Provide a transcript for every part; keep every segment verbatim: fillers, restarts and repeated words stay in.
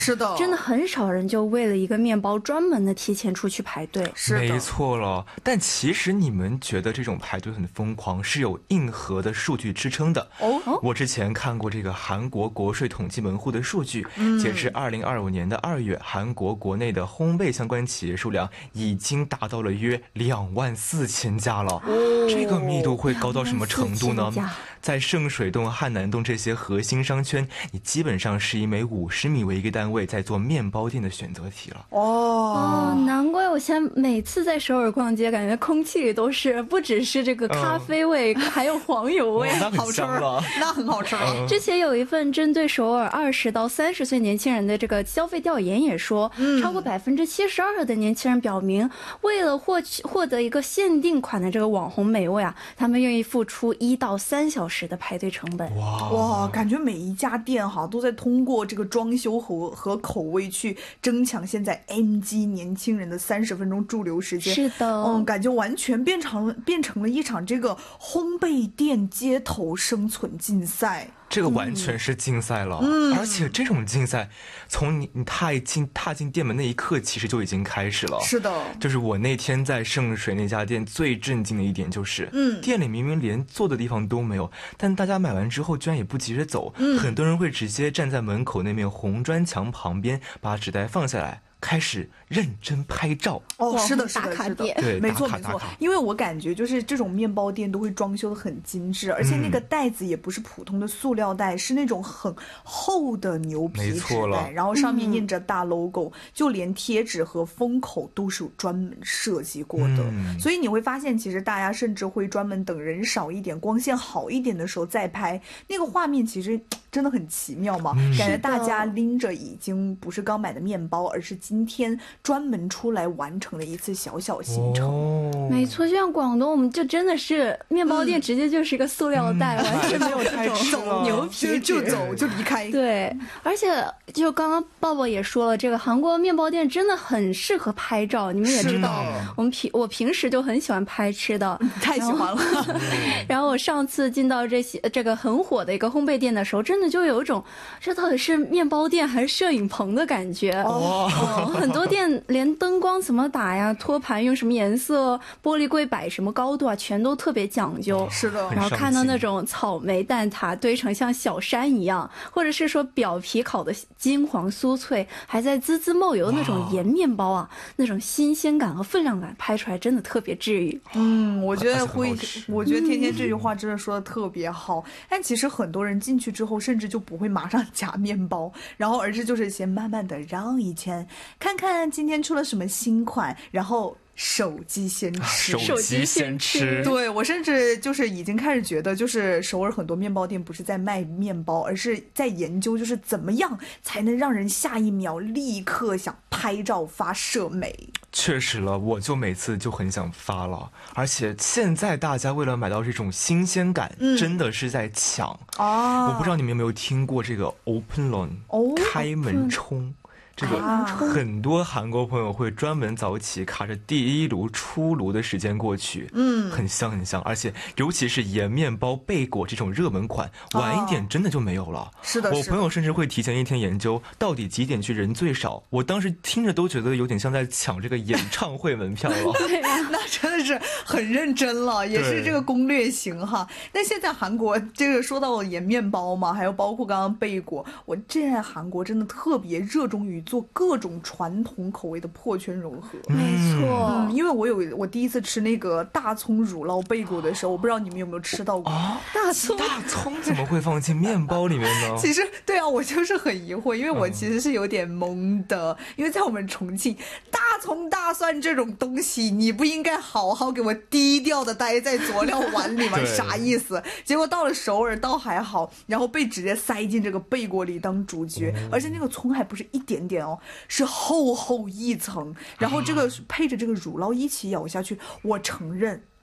是的， 真的很少人就为了一个面包专门的提前出去排队。 是的， 没错了。但其实你们觉得这种排队很疯狂是有硬核的数据支撑的。 哦， 我之前看过这个韩国国税统计门户的数据， 嗯、 截至二零二五年的二月，韩国国内的烘焙相关企业数量已经达到了约两万四千家了。 哦， 这个密度会高到什么程度呢？ 两万四千家在圣水洞、汉南洞这些核心商圈，你基本上是以每五十米为一个单位在做面包店的选择题了。 哦哦，难怪我现在每次在首尔逛街，感觉空气里都是不只是这个咖啡味，嗯、还有黄油味， 那很香了， 那很好吃了。 嗯、之前有一份针对首尔二十到三十岁年轻人的这个消费调研也说，嗯、超过百分之七十二的年轻人表明，为了获取获得一个限定款的这个网红美味啊，他们愿意付出一到三小时的排队成本。 哇哇，感觉每一家店哈都在通过这个装修和和口味去争抢现在 M G 年轻人的三十分钟驻留时间。 是的， 嗯，感觉完全变成变成了一场这个烘焙店街头生存竞赛。 这个完全是竞赛了， 嗯、 而且这种竞赛从你你踏进踏进店门那一刻，其实就已经开始了。 是的， 就是我那天在圣水那家店最震惊的一点就是， 嗯， 店里明明连坐的地方都没有，但大家买完之后居然也不急着走， 嗯、 很多人会直接站在门口那面红砖墙旁边，把纸袋放下来。开始认真拍照哦，是的，是的，是的， 对， 没错没错。因为我感觉就是这种面包店都会装修的很精致，而且那个袋子也不是普通的塑料袋，嗯、是那种很厚的牛皮纸袋，然后上面印着大 logo，嗯、就连贴纸和封口都是有专门设计过的。嗯、所以你会发现，其实大家甚至会专门等人少一点、光线好一点的时候再拍，那个画面其实真的很奇妙嘛，嗯、感觉大家拎着已经不是刚买的面包，而是今天专门出来完成了一次小小行程。 哦、 没错，就像广东，我们就真的是面包店，直接就是一个塑料袋，嗯、完全没有这种牛皮就走就离开。 对，而且就刚刚抱抱也说了，这个韩国面包店真的很适合拍照。你们也知道，我们平我平时就很喜欢拍吃的， 太喜欢了。 然后, 然后我上次进到这些这个很火的一个烘焙店的时候，真的就有一种这到底是面包店还是摄影棚的感觉。哦，很多店连灯光怎么打呀，托盘用什么颜色，玻璃柜摆什么高度啊，全都特别讲究。 是的， 然后看到那种草莓蛋挞堆成像小山一样，或者是说表皮烤的金黄酥脆，还在滋滋冒油的那种盐面包啊，那种新鲜感和分量感拍出来真的特别治愈。 嗯，我觉得会，我觉得天天这句话真的说的特别好。嗯、但其实很多人进去之后，甚至就不会马上夹面包，然后而是就是先慢慢的绕一圈，看看今天出了什么新款，然后手机先吃， 手机先吃。 对，我甚至就是已经开始觉得，就是首尔很多面包店不是在卖面包，而是在研究就是怎么样才能让人下一秒立刻想拍照发社美。 确实了，我就每次就很想发了，而且现在大家为了买到这种新鲜感，嗯、真的是在抢啊！我不知道你们有没有听过这个 open run，哦、开门冲。这个很多韩国朋友会专门早起卡着第一炉出炉的时间过去，嗯，很香很香，而且尤其是盐面包贝果这种热门款，晚一点真的就没有了。 哦、是的， 我朋友甚至会提前一天研究到底几点去人最少，我当时听着都觉得有点像在抢这个演唱会门票了。 对啊，那真的是很认真了，也是这个攻略型哈。那现在韩国这个说到盐面包嘛，还有包括刚刚贝果，我这在韩国真的特别热衷于做各种传统口味的破圈融合。 没错、 嗯，因为我有我第一次吃那个大葱乳酪贝果的时候，我不知道你们有没有吃到过、 啊、 大葱大葱怎么会放进面包里面呢？ 其实对啊，我就是很疑惑，因为我其实是有点懵的、嗯、因为在我们重庆，大葱大蒜这种东西你不应该好好给我低调的待在佐料碗里吗？啥意思？结果到了首尔倒还好，然后被直接塞进这个贝果里当主角、嗯、而且那个葱还不是一点点哦，是厚厚一层，然后这个配着这个乳酪一起咬下去，我承认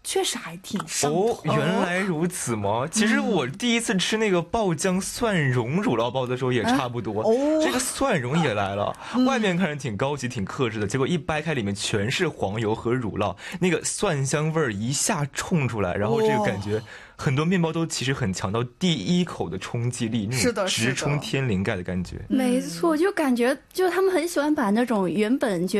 确实还挺上头。 哦，原来如此吗？其实我第一次吃那个爆浆蒜蓉乳酪包的时候也差不多。哦，这个蒜蓉也来了，嗯、外面看着挺高级、挺克制的，结果一掰开，里面全是黄油和乳酪，那个蒜香味儿一下冲出来，然后这个感觉。很多面包都其实很强到第一口的冲击力，那种直冲天灵盖的感觉。 没错，就感觉就他们很喜欢把那种原本觉